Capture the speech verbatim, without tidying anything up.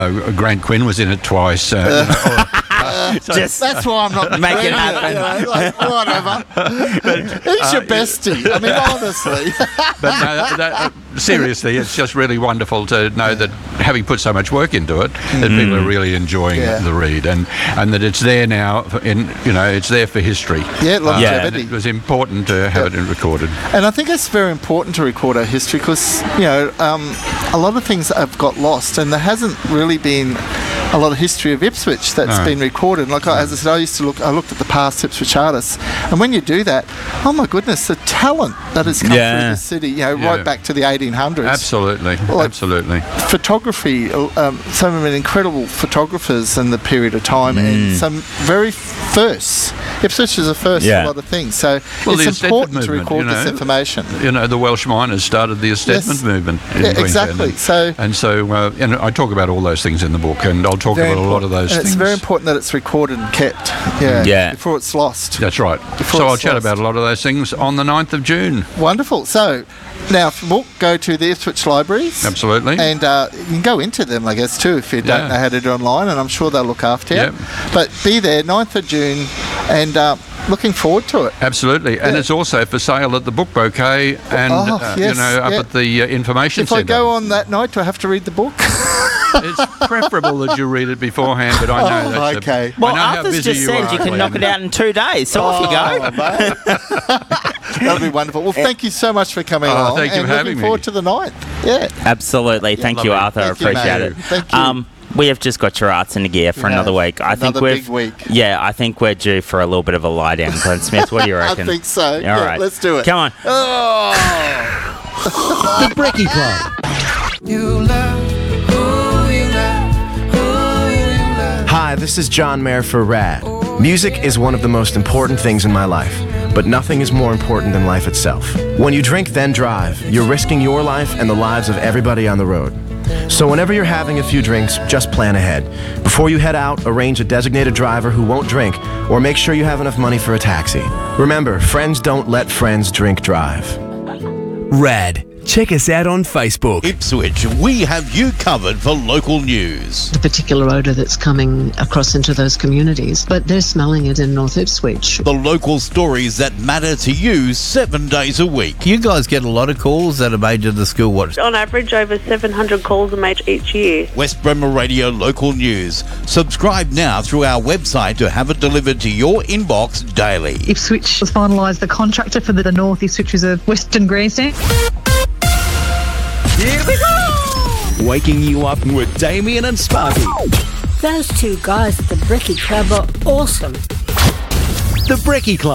Uh, Grant Quinn was in it twice. Uh, uh, so, just that's why I'm not make it happen. You know, like, whatever. But, He's uh, your bestie. I mean, honestly. But no, that, uh, seriously, it's just really wonderful to know that having put so much work into it, mm. that people are really enjoying yeah. the read, and and that it's there now. In you know, it's there for history. Yeah, longevity. Uh, it was important to have yeah. it recorded. And I think it's very important to record our history because you know um, a lot of things have got lost, and there hasn't really been a lot of history of Ipswich that's no. been recorded. Like I, as I said, I used to look. I looked at the past Ipswich artists, and when you do that, oh my goodness, the talent that has come yeah. through the city, you know, yeah. right back to the eighteen hundreds. Absolutely, like absolutely. Photography, um, some incredible photographers in the period of time, mm. and some very firsts. Ipswich is a first yeah. for a lot of things, so well, it's important movement, to record you know, this information. You know, the Welsh miners started the estetment yes. movement in yeah, Queensland. Exactly. And so, and so, uh, and I talk about all those things in the book, and I'll talk about important. a lot of those and things. It's very important that it's recorded and kept. Yeah. yeah. Before it's lost. That's right. Before so I'll chat lost. about a lot of those things on the ninth of June. Wonderful. So. Now, for the book, go to the Ipswich libraries. Absolutely. And uh, you can go into them, I guess, too, if you don't yeah. know how to do it online, and I'm sure they'll look after you. Yep. But be there, ninth of June, and uh, looking forward to it. Absolutely. Yeah. And it's also for sale at the Book Bouquet and, oh, uh, yes, you know, up yeah. at the uh, information if centre. If I go on that night, do I have to read the book? It's preferable that you read it beforehand, but I know oh, that's okay. A, well, I know Arthur's how busy just you said are, you can Glenn. knock it out in two days, so oh, off you go. That'll be wonderful. Well, thank you so much for coming oh, along. Thank you and for having looking me. forward to the ninth. Yeah. Absolutely. Thank yeah, you, lovely. Arthur. Thank I appreciate you, it. Thank you. Um, we have just got your arts in the gear for yeah. another week. I another think we're big week. Yeah, I think we're due for a little bit of a lie down, Glenn Smith. What do you reckon? I think so. All yeah, right, let's do it. Come on. Oh. The Brekkie Club. You love who you love, who you love. Hi, this is John Mayer for Rad. Music is one of the most important things in my life, but nothing is more important than life itself. When you drink, then drive, you're risking your life and the lives of everybody on the road. So whenever you're having a few drinks, just plan ahead. Before you head out, arrange a designated driver who won't drink, or make sure you have enough money for a taxi. Remember, friends don't let friends drink drive. Rad. Check us out on Facebook. Ipswich, we have you covered for local news. The particular odour that's coming across into those communities, but they're smelling it in North Ipswich. The local stories that matter to you seven days a week. You guys get a lot of calls that are made to the school. What? On average, over seven hundred calls are made each year. West Bremer Radio Local News. Subscribe now through our website to have it delivered to your inbox daily. Ipswich has finalised the contractor for the North Ipswich Reserve Western Grandstand. Here we go! Waking you up with Damien and Sparky. Those two guys at the Brekkie Club are awesome. The Brekkie Club.